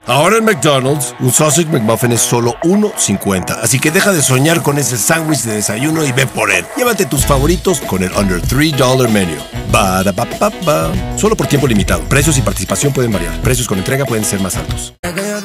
Ahora en McDonald's, un Sausage McMuffin es solo $1.50. Así que deja de soñar con ese sándwich de desayuno y ve por él. Llévate tus favoritos con el Under $3 Menu. Ba-da-ba-ba-ba. Solo por tiempo limitado. Precios y participación pueden variar. Precios con entrega pueden ser más altos.